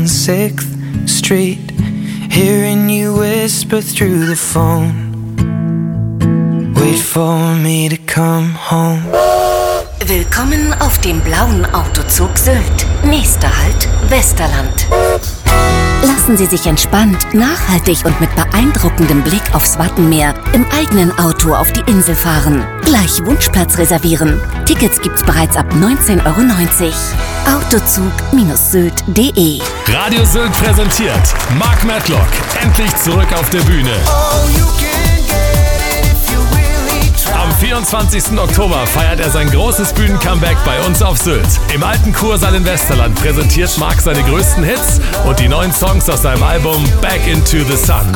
6th Street, hearing you whisper through the phone. Wait for me to come home. Willkommen auf dem blauen Autozug Sylt. Nächster Halt, Westerland. Lassen Sie sich entspannt, nachhaltig und mit beeindruckendem Blick aufs Wattenmeer im eigenen Auto auf die Insel fahren. Gleich Wunschplatz reservieren. Tickets gibt's bereits ab 19,90 €. Autozug-sylt.de. Radio Sylt präsentiert Mark Matlock, endlich zurück auf der Bühne. Am 24. Oktober feiert er sein großes Bühnen-Comeback bei uns auf Sylt. Im alten Kursaal in Westerland präsentiert Mark seine größten Hits und die neuen Songs aus seinem Album Back into the Sun.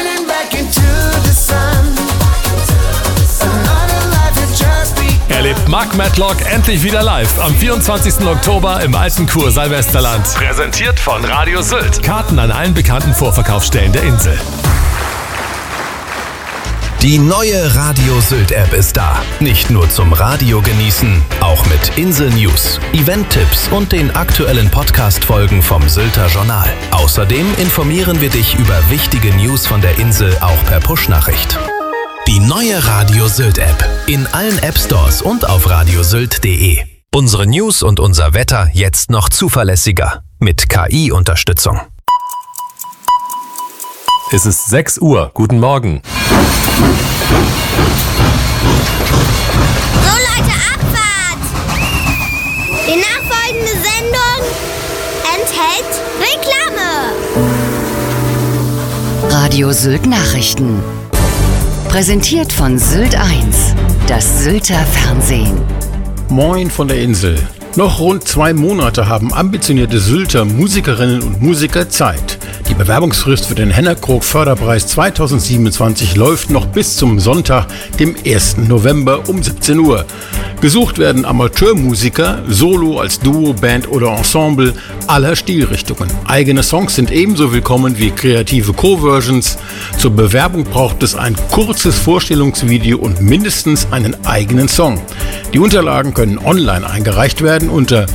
Erlebt Mark Matlock endlich wieder live am 24. Oktober im alten Kursaal Westerland. Präsentiert von Radio Sylt. Karten an allen bekannten Vorverkaufsstellen der Insel. Die neue Radio Sylt App ist da. Nicht nur zum Radio genießen, auch mit Insel-News, Event-Tipps und den aktuellen Podcast-Folgen vom Sylter Journal. Außerdem informieren wir dich über wichtige News von der Insel auch per Push-Nachricht. Die neue Radio Sylt App. In allen App-Stores und auf radiosylt.de. Unsere News und unser Wetter jetzt noch zuverlässiger. Mit KI-Unterstützung. Es ist 6 Uhr. Guten Morgen. So Leute, Abfahrt! Die nachfolgende Sendung enthält Reklame. Radio Sylt Nachrichten. Präsentiert von Sylt 1, das Sylter Fernsehen. Moin von der Insel. Noch rund 2 Monate haben ambitionierte Sylter Musikerinnen und Musiker Zeit. Die Bewerbungsfrist für den Hennerkrog Förderpreis 2027 läuft noch bis zum Sonntag, dem 1. November um 17 Uhr. Gesucht werden Amateurmusiker, Solo als Duo, Band oder Ensemble aller Stilrichtungen. Eigene Songs sind ebenso willkommen wie kreative Co-Versions. Zur Bewerbung braucht es ein kurzes Vorstellungsvideo und mindestens einen eigenen Song. Die Unterlagen können online eingereicht werden unter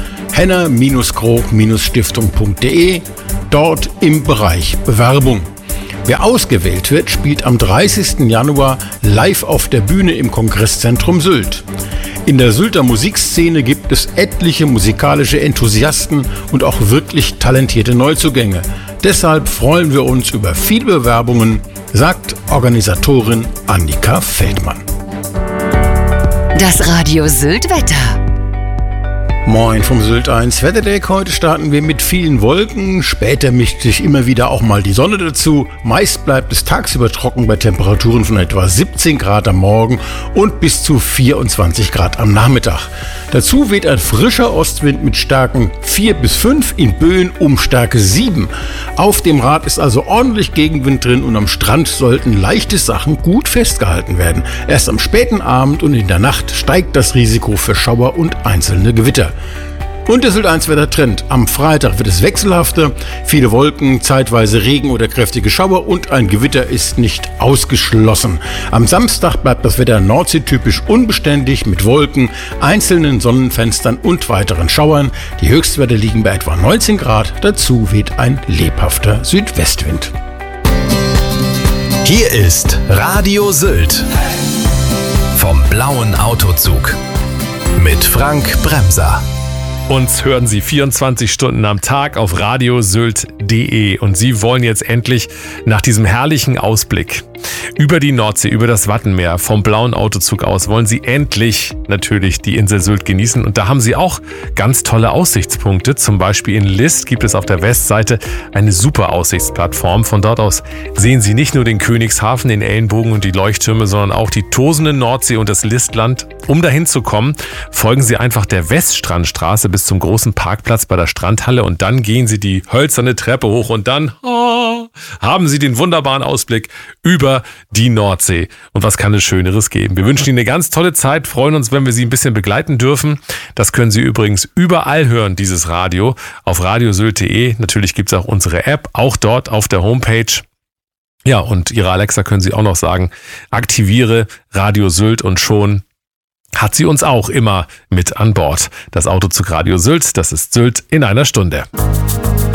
henner-krog-stiftung.de, dort im Bereich Bewerbung. Wer ausgewählt wird, spielt am 30. Januar live auf der Bühne im Kongresszentrum Sylt. In der Sylter Musikszene gibt es etliche musikalische Enthusiasten und auch wirklich talentierte Neuzugänge. Deshalb freuen wir uns über viele Bewerbungen, sagt Organisatorin Annika Feldmann. Das Radio Sylt Wetter. Moin vom Sylt 1 Wetterdeck. Heute starten wir mit vielen Wolken. Später mischt sich immer wieder auch mal die Sonne dazu. Meist bleibt es tagsüber trocken bei Temperaturen von etwa 17 Grad am Morgen und bis zu 24 Grad am Nachmittag. Dazu weht ein frischer Ostwind mit Stärken 4 bis 5, in Böen um Stärke 7. Auf dem Rad ist also ordentlich Gegenwind drin und am Strand sollten leichte Sachen gut festgehalten werden. Erst am späten Abend und in der Nacht steigt das Risiko für Schauer und einzelne Gewitter. Und der Sylt 1 Wettertrend. Am Freitag wird es wechselhafter, viele Wolken, zeitweise Regen oder kräftige Schauer und ein Gewitter ist nicht ausgeschlossen. Am Samstag bleibt das Wetter nordseetypisch unbeständig mit Wolken, einzelnen Sonnenfenstern und weiteren Schauern. Die Höchstwerte liegen bei etwa 19 Grad, dazu weht ein lebhafter Südwestwind. Hier ist Radio Sylt vom blauen Autozug mit Frank Bremser. Uns hören Sie 24 Stunden am Tag auf radiosylt.de und Sie wollen jetzt endlich nach diesem herrlichen Ausblick über die Nordsee, über das Wattenmeer, vom blauen Autozug aus, wollen Sie endlich natürlich die Insel Sylt genießen. Und da haben Sie auch ganz tolle Aussichtspunkte. Zum Beispiel in List gibt es auf der Westseite eine super Aussichtsplattform. Von dort aus sehen Sie nicht nur den Königshafen, den Ellenbogen und die Leuchttürme, sondern auch die tosende Nordsee und das Listland. Um dahin zu kommen, folgen Sie einfach der Weststrandstraße bis zum großen Parkplatz bei der Strandhalle und dann gehen Sie die hölzerne Treppe hoch und dann haben Sie den wunderbaren Ausblick über die Nordsee. Und was kann es Schöneres geben? Wir wünschen Ihnen eine ganz tolle Zeit, freuen uns, wenn wir Sie ein bisschen begleiten dürfen. Das können Sie übrigens überall hören, dieses Radio, auf radiosylt.de. Natürlich gibt es auch unsere App, auch dort auf der Homepage. Ja, und Ihrer Alexa können Sie auch noch sagen, aktiviere Radio Sylt und schon hat sie uns auch immer mit an Bord. Das Autozug Radio Sylt, das ist Sylt in einer Stunde.